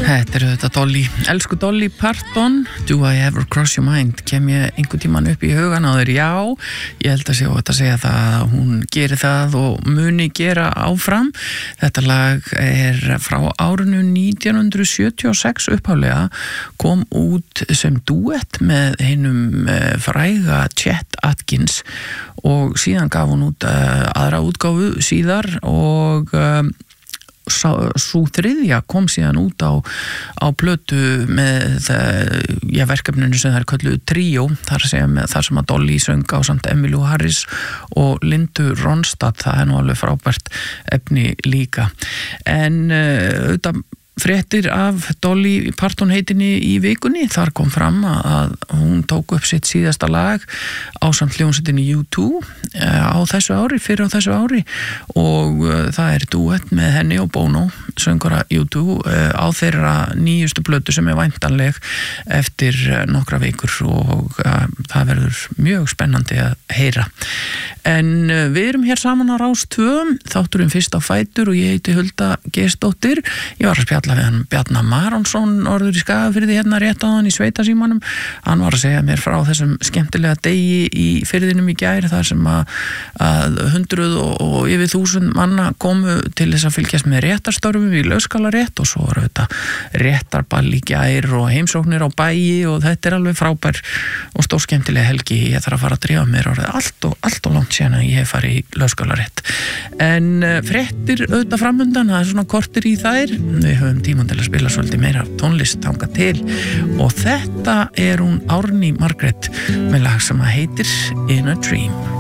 Þetta þetta Dolly, elsku Dolly Parton, Do I Ever Cross Your Mind, kem ég einhvern tímann upp í hugan á þér, já, ég held að sé óhætt að segja það að hún geri það og muni gera áfram. Þetta lag frá árinu 1976 upphaflega, kom út sem duett með hinum fræga Chet Atkins og síðan gaf hún út aðra útgáfu síðar og svo þriðja kom síðan út á plötu með verkefninu sem það kölluðu Tríó, þar sem að Dolly söng ásamt Emmylou Harris og Lindu Ronstadt. Það nú alveg frábært efni líka. En auðvitað fréttir af Dolly Parton heitinni í vikunni, þar kom fram að hún tók upp sitt síðasta lag ásamt hljómsveitinni U2 fyrir á þessu ári og það duett með henni og Bono, söngara U2 á þeirra nýjustu plötu sem væntanleg eftir nokkra vikur og það verður mjög spennandi að heyra. En við erum hér saman á Rás 2, þátturinn fyrst á fætur og ég heiti Hulda Geirsdóttir. Ég var að spjalla við hann Bjarna Maronsson norður í Skagafirði hérna rétt áðan í sveitasímanum. Hann var að segja mér frá þessum skemmtilega degi í firðinum í gær þar sem að 100 og yfir 1000 manna komu til þess að fylgjast með réttarstörfum í Laugskalarétt og svo var þetta réttarball í gær og heimsóknir á bæi og þetta alveg frábær og stórskemmtilega helgi. Ég þarf að fara að drífa mér orðið allt og langt síðan að ég hef farið í Laugskalarétt. En fréttir auðvitað framundan, það svona kortir í þær. Við höfum tíma til að spila svolítið meira tónlist þangað til og þetta hún Árný Margrét með lag sem heitir In a Dream.